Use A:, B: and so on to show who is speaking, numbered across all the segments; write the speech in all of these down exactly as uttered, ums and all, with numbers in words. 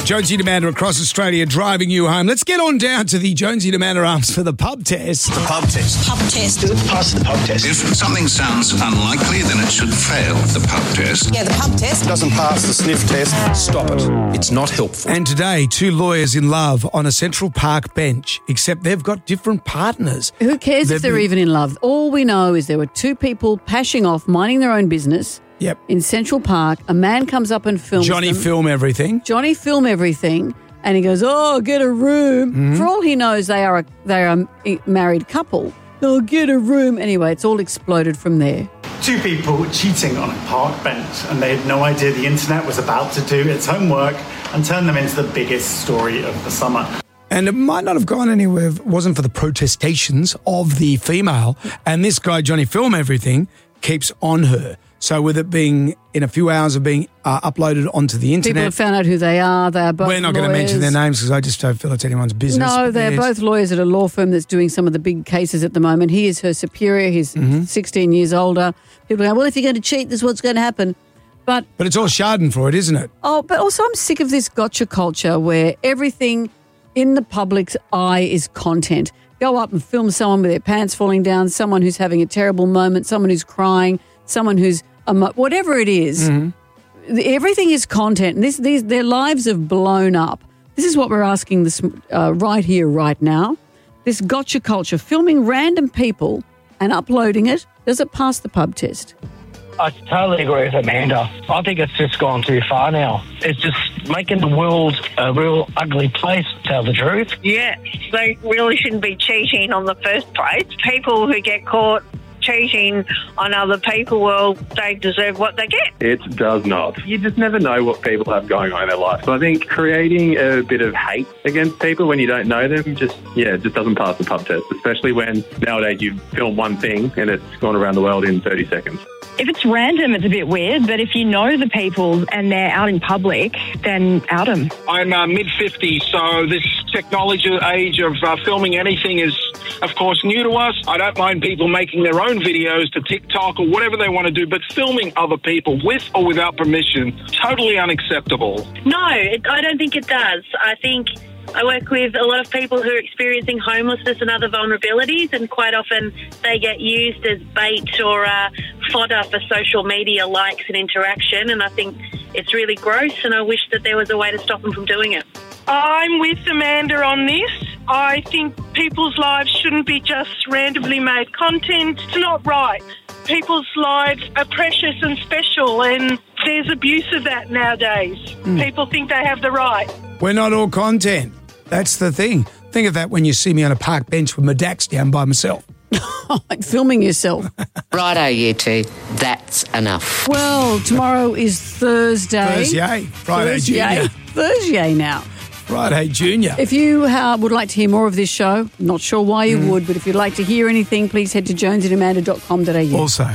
A: Jonesy and Amanda across Australia driving you home. Let's get on down to the Jonesy and Amanda arms for the pub test.
B: The pub test.
C: Pub test.
B: Does it pass the pub test?
D: If something sounds unlikely, then it should fail the pub test.
C: Yeah, the pub test.
B: Doesn't pass the sniff test. Stop it. It's not helpful.
A: And today, two lawyers in love on a Central Park bench, except they've got different partners.
E: Who cares
A: They've
E: if they're
A: been-
E: even in love? All we know is there were two people pashing off, minding their own business
A: Yep.
E: in Central Park. A man comes up and films
A: Johnny
E: them.
A: film everything.
E: Johnny film everything, and he goes, "Oh, get a room."
A: Mm-hmm.
E: For all he knows, they are a they are a married couple. Oh, get a room. Anyway, it's all exploded from there.
F: Two people cheating on a park bench, and they had no idea the internet was about to do its homework and turn them into the biggest story of the summer.
A: And it might not have gone anywhere if it wasn't for the protestations of the female. And this guy, Johnny Film Everything, keeps on her. So with it being in a few hours of being uh, uploaded onto the internet.
E: People have found out who they are. They are both
A: We're not going to
E: lawyers.
A: mention their names because I just don't feel it's anyone's business.
E: No,
A: but
E: they're
A: there's-
E: both lawyers at a law firm that's doing some of the big cases at the moment. He is her superior. He's
A: Mm-hmm.
E: sixteen years older. People go, well, if you're going to cheat, this is what's going to happen. But,
A: But it's all schadenfreude, isn't it?
E: oh, but also I'm sick of this gotcha culture where everything in the public's eye is content. Go up and film someone with their pants falling down, someone who's having a terrible moment, someone who's crying, someone who's, emo- whatever it is.
A: Mm-hmm.
E: Everything is content. And this, these, their lives have blown up. This is what we're asking this uh, right here, right now. This gotcha culture, filming random people and uploading it, does it pass the pub test?
G: I totally agree with Amanda. I think it's just gone too far now. It's just making the world a real ugly place, to tell the truth.
H: Yeah, they really shouldn't be cheating on the first place. People who get caught cheating on other people, well, they deserve what they get.
I: It does not. You just never know what people have going on in their life. So I think creating a bit of hate against people when you don't know them just, yeah, it just doesn't pass the pub test, especially when nowadays you film one thing and it's gone around the world in thirty seconds.
J: If it's random, it's a bit weird, but if you know the people and they're out in public, then out them.
K: I'm uh, mid fifties, so this technology age of uh, filming anything is, of course, new to us. I don't mind people making their own videos to TikTok or whatever they want to do, but filming other people with or without permission, totally unacceptable.
H: No, it, I don't think it does. I think I work with a lot of people who are experiencing homelessness and other vulnerabilities, and quite often they get used as bait or uh, fodder for social media likes and interaction, and I think it's really gross, and I wish that there was a way to stop them from doing it.
L: I'm with Amanda on this. I think people's lives shouldn't be just randomly made content. It's not right. People's lives are precious and special, and there's abuse of that nowadays.
A: Mm.
L: People think they have the right.
A: We're not all content. That's the thing. Think of that when you see me on a park bench with my Dax down by myself.
E: Like filming yourself.
M: Righto, you two. That's enough.
E: Well, tomorrow is Thursday.
A: Thursday. Friday
E: Thursday.
A: Junior.
E: Thursday now.
A: Friday Junior.
E: If you uh, would like to hear more of this show, not sure why you
A: Mm.
E: would, but if you'd like to hear anything, please head to jonesy and amanda dot com dot a u.
A: Also,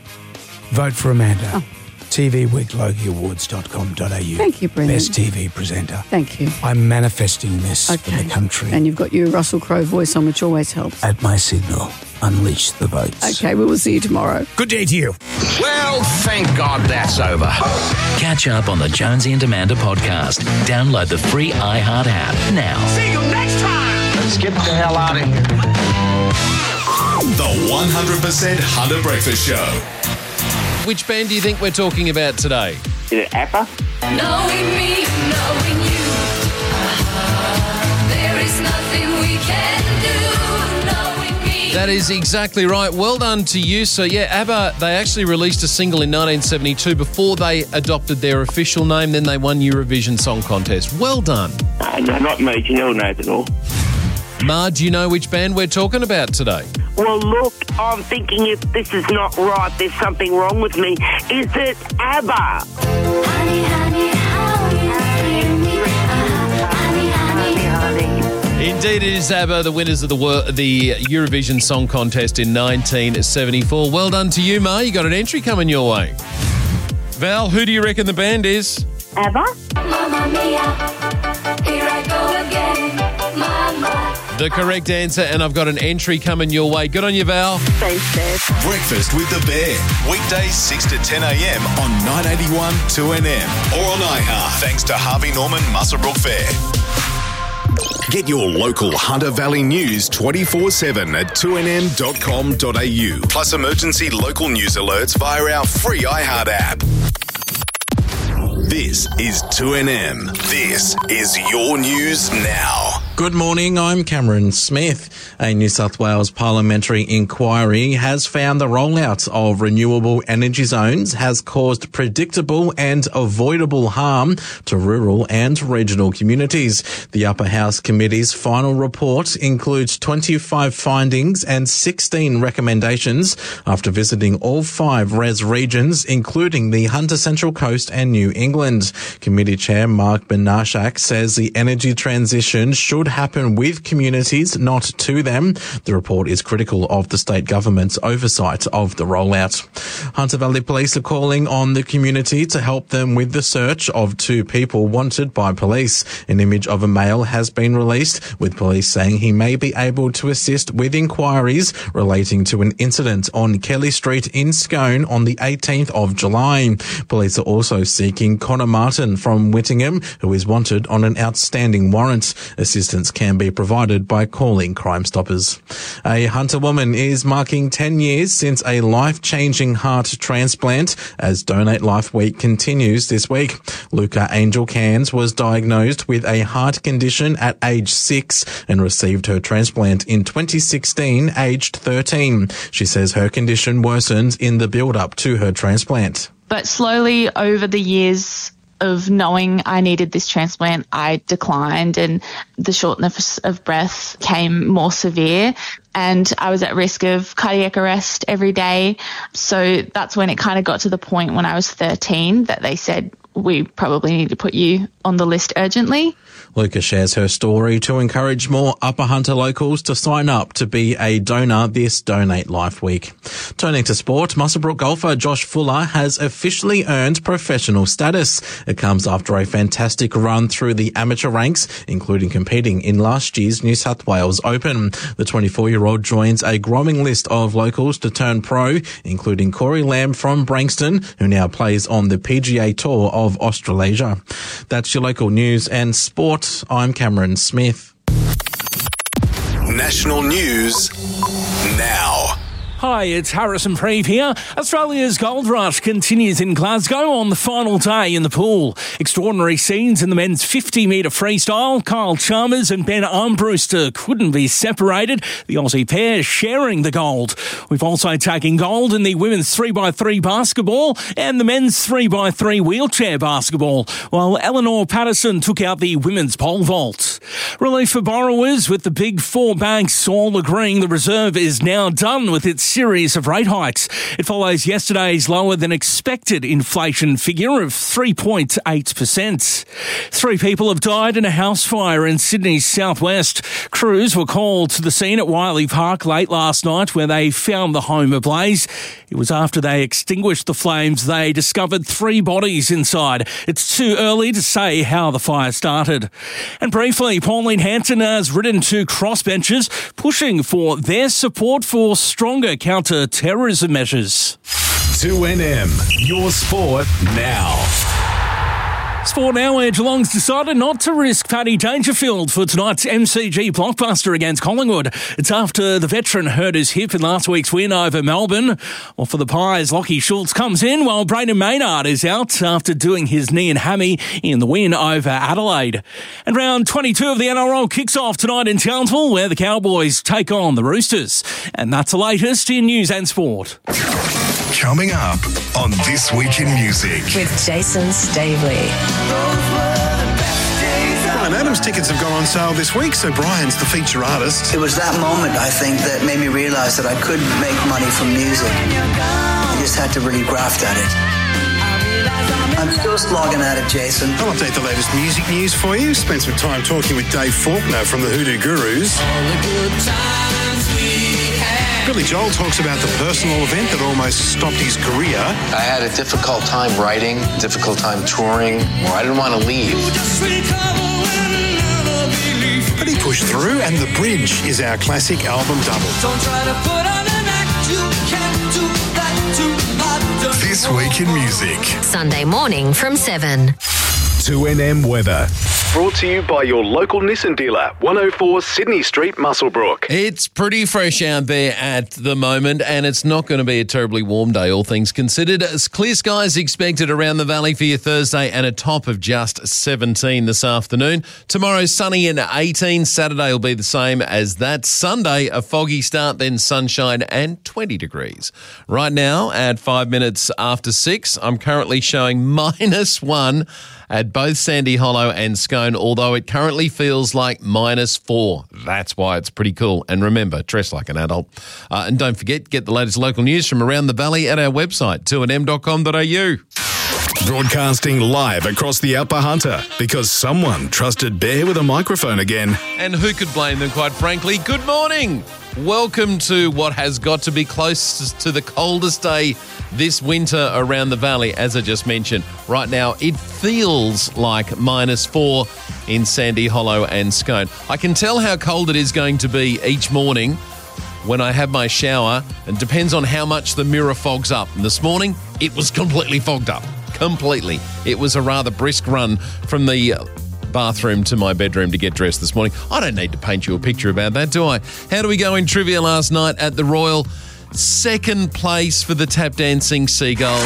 A: vote for Amanda.
E: Oh.
A: T V Week Logie Awards dot com dot a u.
E: Thank you, Brendan.
A: Best T V presenter.
E: Thank you.
A: I'm manifesting this
E: Okay.
A: for the country.
E: And you've got your Russell Crowe voice on, which always helps.
A: At my signal, unleash the votes.
E: Okay, we will see you tomorrow.
A: Good day to you.
N: Well, thank God that's over.
O: Catch up on the Jonesy and Amanda podcast. Download the free iHeart app now.
N: See you next time. Let's get the hell out of here.
P: The one hundred percent Hunter Breakfast Show.
Q: Which band do you think we're talking about today?
R: Is it ABBA?
S: Knowing me, knowing you, uh-huh. There is nothing we can do, knowing me.
Q: That is exactly right. Well done to you. So, yeah, ABBA, they actually released a single in nineteen seventy-two before they adopted their official name. Then they won Eurovision Song Contest. Well done.
R: Uh, no, not me. You know Nathan all.
Q: Ma, do you know which band we're talking about today?
T: Well, look, I'm thinking if this is not right, there's something wrong with me. Is it ABBA?
S: Honey, honey, honey,
Q: Indeed, it is ABBA, the winners of the wor- the Eurovision Song Contest in nineteen seventy-four. Well done to you, Ma. You got an entry coming your way. Val, who do you reckon the band is?
S: ABBA. Mamma mia, here I go again, Mama.
Q: The The correct answer, and I've got an entry coming your way. Good on you, Val.
C: Thanks, Dave.
P: Breakfast with the Bear. Weekdays six to ten a.m. on nine eighty-one two N M or on iHeart. Thanks to Harvey Norman Muswellbrook Fair. Get your local Hunter Valley news twenty-four seven at two n m dot com dot a u. Plus emergency local news alerts via our free iHeart app. This is two N M. This is your news now.
B: Good morning, I'm Cameron Smith. A New South Wales parliamentary inquiry has found the rollout of renewable energy zones has caused predictable and avoidable harm to rural and regional communities. The Upper House Committee's final report includes twenty-five findings and sixteen recommendations after visiting all five res regions, including the Hunter Central Coast and New England. Committee Chair Mark Benashak says the energy transition should happen with communities, not to them. The report is critical of the state government's oversight of the rollout. Hunter Valley Police are calling on the community to help them with the search of two people wanted by police. An image of a male has been released, with police saying he may be able to assist with inquiries relating to an incident on Kelly Street in Scone on the eighteenth of July. Police are also seeking Connor Martin from Whittingham, who is wanted on an outstanding warrant. Assistance can be provided by calling Crime Stoppers. A Hunter woman is marking ten years since a life-changing heart transplant as Donate Life Week continues this week. Luca Angel Cairns was diagnosed with a heart condition at age six and received her transplant in twenty sixteen, aged thirteen. She says her condition worsened in the build-up to her transplant.
U: But slowly over the years of knowing I needed this transplant, I declined and the shortness of breath came more severe and I was at risk of cardiac arrest every day. So that's when it kind of got to the point when I was thirteen that they said, we probably need to put you on the list urgently.
B: Luca shares her story to encourage more Upper Hunter locals to sign up to be a donor this Donate Life Week. Turning to sport, Muswellbrook golfer Josh Fuller has officially earned professional status. It comes after a fantastic run through the amateur ranks, including competing in last year's New South Wales Open. The twenty-four-year-old joins a growing list of locals to turn pro, including Corey Lamb from Brankston, who now plays on the P G A Tour of Australasia. That's your local news and sport. I'm Cameron Smith.
P: National news now.
V: Hi, it's Harrison Preeve here. Australia's gold rush continues in Glasgow on the final day in the pool. Extraordinary scenes in the men's fifty metre freestyle. Kyle Chalmers and Ben Armbruster couldn't be separated. The Aussie pair sharing the gold. We've also taken gold in the women's three by three basketball and the men's three by three wheelchair basketball, while Eleanor Patterson took out the women's pole vault. Relief for borrowers, with the big four banks all agreeing the Reserve is now done with its series of rate hikes. It follows yesterday's lower than expected inflation figure of three point eight percent. Three people have died in a house fire in Sydney's southwest. Crews were called to the scene at Wiley Park late last night, where they found the home ablaze. It was after they extinguished the flames they discovered three bodies inside. It's too early to say how the fire started. And briefly, Pauline Hanson has ridden to crossbenchers, pushing for their support for stronger counter-terrorism measures.
P: two N M, your sport now.
V: Sport now, where Geelong's decided not to risk Paddy Dangerfield for tonight's M C G blockbuster against Collingwood. It's after the veteran hurt his hip in last week's win over Melbourne. Well, for the Pies, Lockie Schultz comes in while Brayden Maynard is out after doing his knee and hammy in the win over Adelaide. And round twenty-two of the N R L kicks off tonight in Townsville, where the Cowboys take on the Roosters. And that's the latest in news and sport.
P: Coming up on This Week in Music
W: with Jason Stavely.
X: Bryan Adams tickets have gone on sale this week, so Brian's the feature artist.
Y: It was that moment, I think, that made me realise that I could make money from music. I just had to really graft at it. I'm still slogging at it, Jason.
X: I'll update the latest music news for you. Spent some time talking with Dave Faulkner from the Hoodoo Gurus. Billy Joel talks about the personal event that almost stopped his career.
Z: I had a difficult time writing, difficult time touring. I didn't want to leave.
X: but he pushed through, and The Bridge is our classic album double.
S: Don't try to put on an act, you can't do that too hard.
P: This Week in Music.
C: Sunday morning from seven.
P: two N M weather. Brought to you by your local Nissan dealer, one oh four Sydney Street, Muswellbrook.
Q: It's pretty fresh out there at the moment, and it's not going to be a terribly warm day, all things considered. As clear skies expected around the valley for your Thursday, and a top of just seventeen this afternoon. Tomorrow, sunny and eighteen. Saturday will be the same as that. Sunday, a foggy start, then sunshine and twenty degrees. Right now, at five minutes after six, I'm currently showing minus one at both Sandy Hollow and Scone, although it currently feels like minus four. That's why it's pretty cool. And remember, dress like an adult. Uh, and don't forget, get the latest local news from around the valley at our website, two n m dot com dot a u.
P: Broadcasting live across the Upper Hunter because someone trusted Bear with a microphone again.
Q: And who could blame them, quite frankly? Good morning. Welcome to what has got to be close to the coldest day this winter around the valley, as I just mentioned. Right now, it feels like minus four in Sandy Hollow and Scone. I can tell how cold it is going to be each morning when I have my shower. It depends on how much the mirror fogs up. And this morning, it was completely fogged up. Completely. It was a rather brisk run from the bathroom to my bedroom to get dressed this morning. I don't need to paint you a picture about that, do I? How do we go in trivia last night at the Royal? Second place for the tap dancing Seagulls.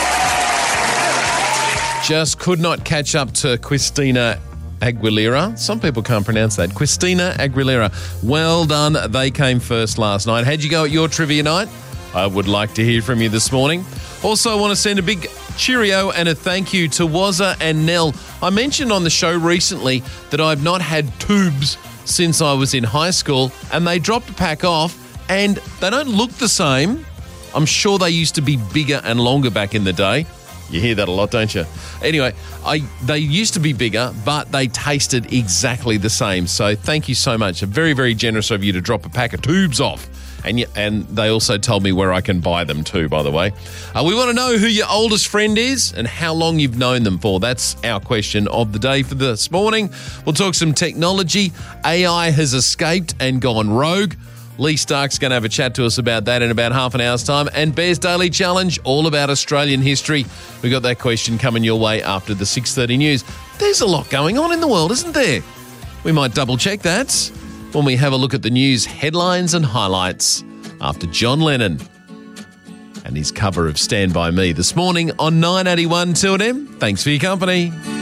Q: Just could not catch up to Christina Aguilera. Some people can't pronounce that. Christina Aguilera. Well done. They came first last night. How'd you go at your trivia night? I would like to hear from you this morning. Also, I want to send a big cheerio and a thank you to Wazza and Nell. I mentioned on the show recently that I've not had tubes since I was in high school, and they dropped a pack off, and they don't look the same. I'm sure they used to be bigger and longer back in the day. You hear that a lot, don't you? Anyway, I they used to be bigger, but they tasted exactly the same. So thank you so much. Very, very generous of you to drop a pack of tubes off. And and they also told me where I can buy them too, by the way. Uh, we want to know who your oldest friend is and how long you've known them for. That's our question of the day for this morning. We'll talk some technology. A I has escaped and gone rogue. Lee Stark's going to have a chat to us about that in about half an hour's time. And Bear's Daily Challenge, all about Australian history. We got that question coming your way after the six thirty news. There's a lot going on in the world, isn't there? We might double check that when we have a look at the news headlines and highlights after John Lennon and his cover of Stand By Me this morning on nine eighty-one two N M. Thanks for your company.